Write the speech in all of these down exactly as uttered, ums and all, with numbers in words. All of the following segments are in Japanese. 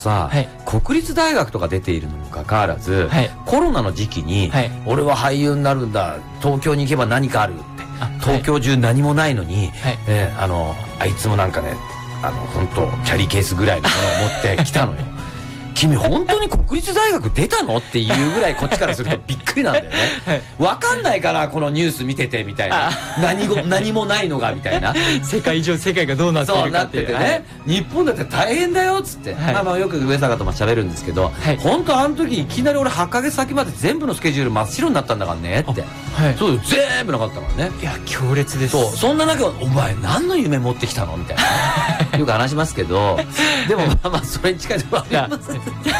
さ、 はい、 国立大学とか出ているのにもかかわらず、はい、コロナの時期に、はい、俺は俳優になるんだ、東京に行けば何かあるって、東京中何もないのに、はい、えー、あのあいつもなんかね、あの本当キャリーケースぐらいのものを持ってきたのよ。君本当に国立大学出たのっていうぐらいこっちからするとびっくりなんだよね。わかんないからこのニュース見ててみたいな、何ご何もないのがみたいな、 世界上世界がどうなってるかっていう、 そうなっててね、はい、日本だって大変だよっつって、はい、まあまあよく上坂とも喋るんですけど、はい、本当あの時いきなり俺はちかげつ先まで全部のスケジュール真っ白になったんだからねって、はい、そう全部なかったからね。 いや強烈です。 そう、そんな中お前何の夢持ってきたのみたいなよく話しますけど、でもまあまあそれに近いところあります。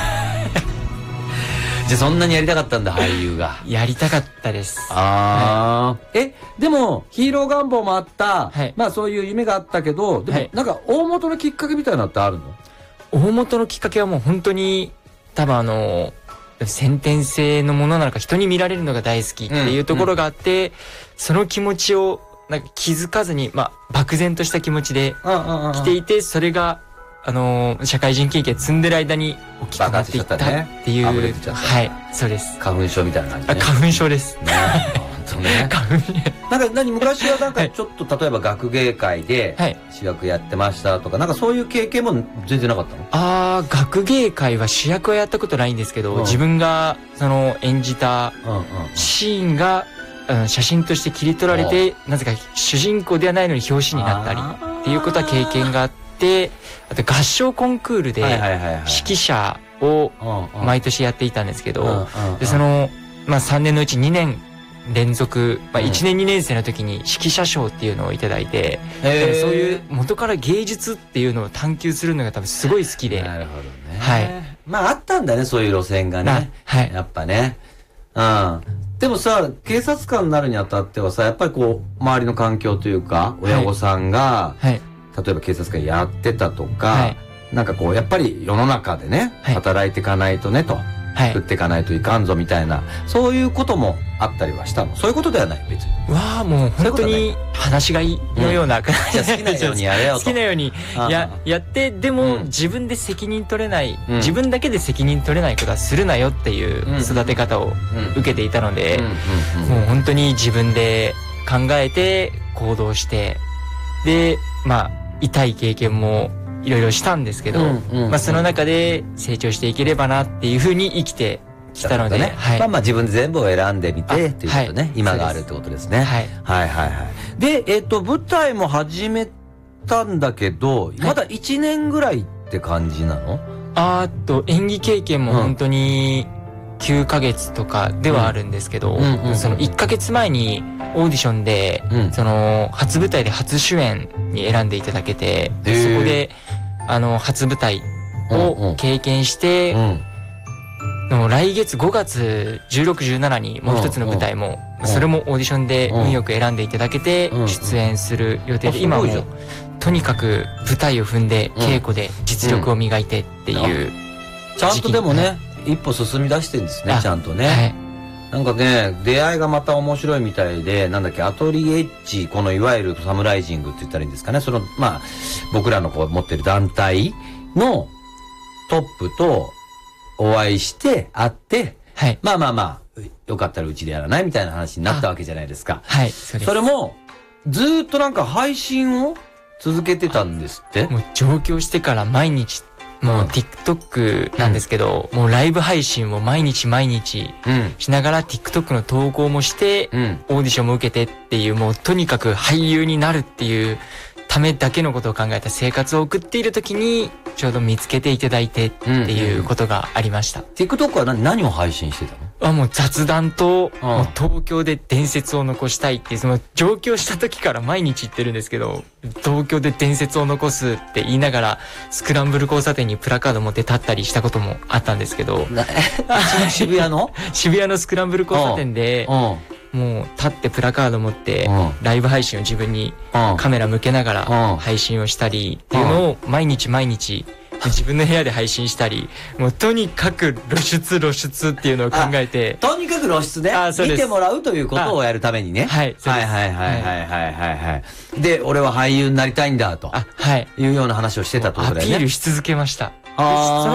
じゃあそんなにやりたかったんだ、俳優が。 やりたかったです。 ああ、はい、えでもヒーロー願望もあった、はい、まあそういう夢があったけど、でもなんか大元のきっかけみたいなのってあるの？ 大元のきっかけはもう本当に多分あの先天性のものなのか、人に見られるのが大好きっていうところがあって、うんうん、その気持ちをなんか気づかずに、まあ漠然とした気持ちで来ていて、それがあのー、社会人経験積んでる間に大きくなっていったっていう、ね、はい、そうです。 花粉症みたいな感じ、ね、 あ、花粉症ですね。 本当ね。花粉なんか何昔はなんかちょっと、はい、例えば学芸会で主役やってましたとか、なんかそういう経験も全然なかったの？ ああ、学芸会は主役はやったことないんですけど、うん、自分がその演じたシーンが、うん、写真として切り取られて、なぜか主人公ではないのに表紙になったりっていうことは経験があって、あと合唱コンクールで指揮者を毎年やっていたんですけど、でその、まあ、さんねんのうちにねん連続、まあ、いちねんにねん生の時に指揮者賞っていうのをいただいて、そういう元から芸術っていうのを探求するのが多分すごい好きで。 なるほどね。 はい。 まああったんだね、そういう路線がね。はい。やっぱね。うん。でもさ、警察官になるにあたってはさ、やっぱりこう周りの環境というか親御さんが、はいはい、例えば警察官やってたとか、はい、なんかこうやっぱり世の中でね、はい、働いていかないとねと、はい、食っていかないといかんぞみたいな、そういうこともあったりはしたの？そういうことではない、別に。 わあ、もう本当に話し飼いのような、うん、 じゃあ好きなようにやれよと。 好きなようにややってでも、うん、自分で責任取れない、うん、自分だけで責任取れないことはするなよっていう育て方を受けていたので、もう本当に自分で考えて行動して、でまあ痛い経験もいろいろしたんですけど、まあその中で成長していければなっていうふうに生きてきたので、ね、はい、まあまあ自分で全部を選んでみてっていうことね、はい、今があるってことですね。はい、 はいはいはい。で、えっと舞台も始めたんだけど、はい、まだいちねんぐらいって感じなの？ あーっと演技経験も本当にきゅうかげつとかではあるんですけど、そのいっかげつまえにオーディションで、うん、その初舞台で初主演に選んでいただけて、そこであの初舞台を経験して、うんうん、来月ごがつじゅうろく、じゅうしちにもう一つの舞台も、うん、それもオーディションで運よく選んでいただけて出演する予定で、今もとにかく舞台を踏んで稽古で実力を磨いてっていう、 ちゃんとでもね一歩進み出してるんですね、ちゃんとね。はい、なんかね、出会いがまた面白いみたいで、なんだっけ、アトリエッジ、このいわゆるサムライジングって言ったらいいんですかね。その、まあ、僕らのこう持ってる団体のトップとお会いして、会って、はい、まあまあまあ、よかったらうちでやらないみたいな話になったわけじゃないですか。 はい、それ。 それも、ずーっとなんか配信を続けてたんですって？ もう上京してから毎日、もう TikTok なんですけど、うん、もうライブ配信を毎日毎日しながら TikTok の投稿もして、うん、オーディションも受けてっていう、もうとにかく俳優になるっていうためだけのことを考えた生活を送っている時にちょうど見つけていただいてっていうことがありました。うんうん、 TikTok は 何, 何を配信してたの？ あ、もう雑談と、うん、もう東京で伝説を残したいっていう、その上京した時から毎日言ってるんですけど、東京で伝説を残すって言いながらスクランブル交差点にプラカード持って立ったりしたこともあったんですけど渋谷の渋谷のスクランブル交差点で、うんうん、もう立ってプラカード持って、うん、ライブ配信を自分にカメラ向けながら配信をしたりっていうのを毎日毎日自分の部屋で配信したり、もうとにかく露出露出っていうのを考えて、 とにかく露出ね、見てもらうということをやるためにね。 はい、 はいはいはいはいはいはいはい。で、俺は俳優になりたいんだと、はい、いうような話をしてたってことだよね。 アピールし続けました。 あ